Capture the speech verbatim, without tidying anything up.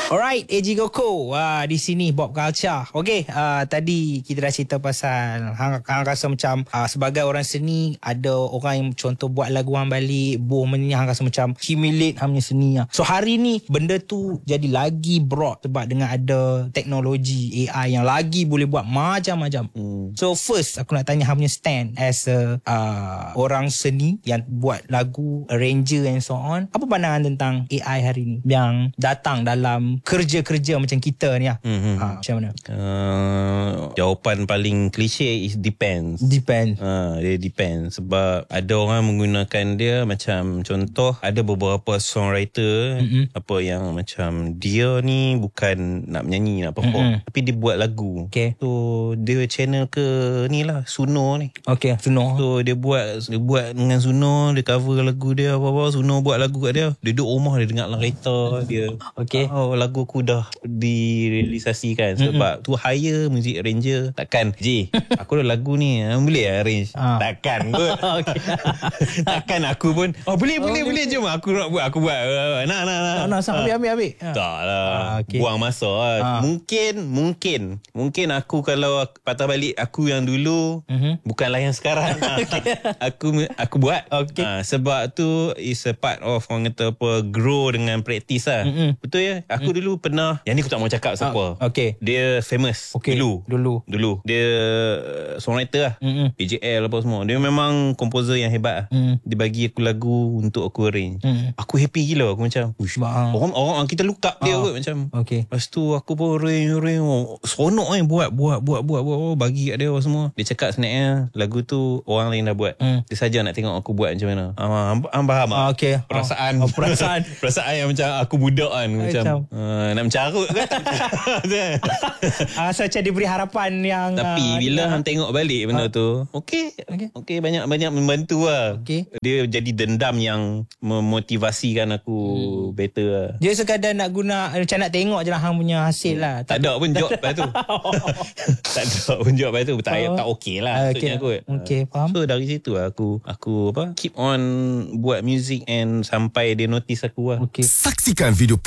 Alright, A G Goko. Wah, di sini Bob Culture. Okay, uh, tadi kita dah cerita pasal hang, hang rasa macam uh, sebagai orang seni, ada orang yang contoh buat lagu hang balik, boh menyanyi, hang rasa macam humiliate hang punya seni. So hari ni benda tu jadi lagi broad sebab dengan ada teknologi A I yang lagi boleh buat macam-macam. Hmm. So first aku nak tanya hang punya stand as a uh, orang seni yang buat lagu, arranger and so on. Apa pandangan tentang A I hari ni yang datang dalam kerja-kerja macam kita ni lah. Mm-hmm. Ha, macam mana? Uh, jawapan paling klise is depends. Depends. Uh, dia depends. Sebab ada orang menggunakan dia macam contoh, ada beberapa songwriter mm-hmm. apa yang macam dia ni bukan nak menyanyi, nak perform. Mm-hmm. Tapi dia buat lagu. Okay. So dia channel ke ni lah, Suno ni. Okay, Suno. So dia buat dia buat dengan Suno, dia cover lagu dia apa-apa. Suno buat lagu kat dia. Dia duduk rumah, dia dengar dalam kereta dia. Okay. Oh, lagu aku dah direalisasikan. Sebab mm-hmm. tu hire music arranger. Takkan J, aku ada lagu ni, boleh lah arrange? Ah. Takkan kot. Okay. Takkan aku pun oh boleh boleh oh, boleh jom aku nak buat, aku buat nak nak nak nak sang ambil ambil ambil. Tak lah. Ah, okay. Buang masa lah. Ah. Mungkin mungkin mungkin aku kalau patah balik aku yang dulu mm-hmm. bukanlah yang sekarang. Okay. aku aku buat. Okay. Ah, sebab tu is a part of orang kata apa, grow dengan practice lah. Mm-hmm. Betul ya? Aku mm. dulu pernah, yang ni aku tak mau cakap siapa. Ah, okay. Dia famous. Okay. Dulu. Dulu. Dulu. Dia songwriter lah. Mm-hmm. P J L apa semua. Dia memang komposer yang hebat lah. Mm. Dia bagi aku lagu untuk aku arrange. Mm. Aku happy gila. Aku macam, orang, orang kita look up dia kot macam. Okay. Lepas tu aku pun arrange, arrange. Oh, seronok kan buat, buat, buat, buat, buat, buat. Bagi kat dia semua. Dia cakap sebenarnya lagu tu orang lain dah buat. Mm. Dia saja nak tengok aku buat macam mana. Ah, am faham ah, okay. Perasaan. Oh, perasaan. Perasaan yang macam aku budak kan. Macam, macam uh, nak mencarut kan. Rasa macam diberi harapan yang tapi uh, bila hang tengok balik benda uh, tu, okey, okey, okay, banyak banyak membantu lah. Okay. Dia jadi dendam yang memotivasikan aku hmm. better lah. Dia sekadar nak guna macam nak tengok je lah hang punya hasil lah. Tak ada pun job lepas tu. Tak ada pun job lepas tu. Tak oh. tak okey lah. Okay. Aku. Okay, faham. So dari situ lah aku aku apa keep on buat music and sampai dia notice aku lah. Okay. Saksikan video